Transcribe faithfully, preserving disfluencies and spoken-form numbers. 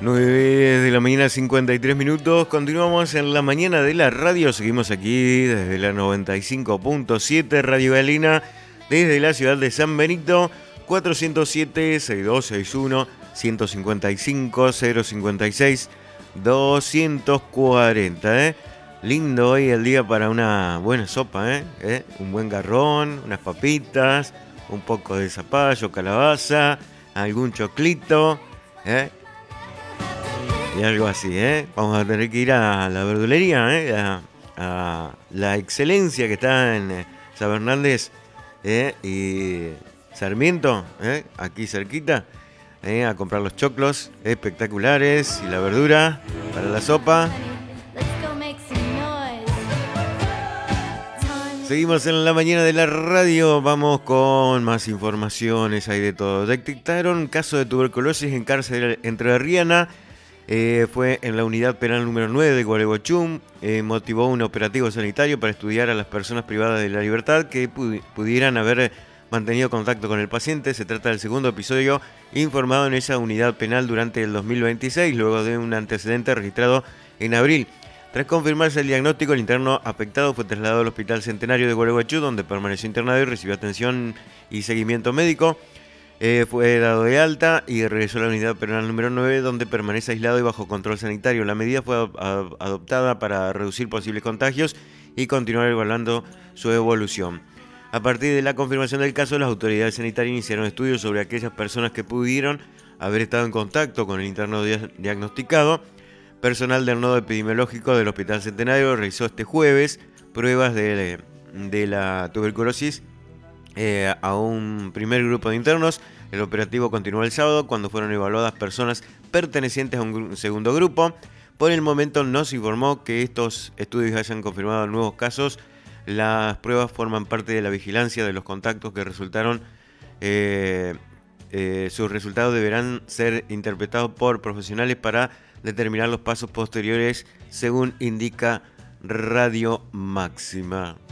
nueve de la mañana, cincuenta y tres minutos. Continuamos en la mañana de la radio. Seguimos aquí desde la noventa y cinco punto siete Radio Galena, desde la ciudad de San Benito. Cuatrocientos siete, sesenta y dos sesenta y uno, ciento cincuenta y cinco, cero cincuenta y seis, doscientos cuarenta. ¿eh? Lindo hoy el día para una buena sopa. ¿eh? ¿Eh? Un buen garrón, unas papitas, un poco de zapallo, calabaza, algún choclito. ¿eh? Y algo así, ¿eh? Vamos a tener que ir a la verdulería, ¿eh? A, a la excelencia que está en eh, San Fernández, ¿eh? Y Sarmiento, ¿eh? Aquí cerquita, ¿eh? A comprar los choclos espectaculares y la verdura para la sopa. Seguimos en la mañana de la radio, vamos con más informaciones, hay de todo. Detectaron caso de tuberculosis en cárcel entrerriana. Eh, fue en la unidad penal número nueve de Gualeguaychú. Eh, motivó un operativo sanitario para estudiar a las personas privadas de la libertad que pu- pudieran haber mantenido contacto con el paciente. Se trata del segundo episodio informado en esa unidad penal durante el dos mil veintiséis, luego de un antecedente registrado en abril. Tras confirmarse el diagnóstico, el interno afectado fue trasladado al Hospital Centenario de Gualeguaychú, donde permaneció internado y recibió atención y seguimiento médico. Eh, fue dado de alta y regresó a la unidad penal número nueve, donde permanece aislado y bajo control sanitario. La medida fue ad- adoptada para reducir posibles contagios y continuar evaluando su evolución. A partir de la confirmación del caso, las autoridades sanitarias iniciaron estudios sobre aquellas personas que pudieron haber estado en contacto con el interno dia- diagnosticado. Personal del nodo epidemiológico del Hospital Centenario realizó este jueves pruebas de, de la tuberculosis Eh, a un primer grupo de internos. El operativo continuó el sábado cuando fueron evaluadas personas pertenecientes a un gru- segundo grupo. Por el momento no se informó que estos estudios hayan confirmado nuevos casos. Las pruebas forman parte de la vigilancia de los contactos que resultaron. Eh, eh, sus resultados deberán ser interpretados por profesionales para determinar los pasos posteriores, según indica Radio Máxima.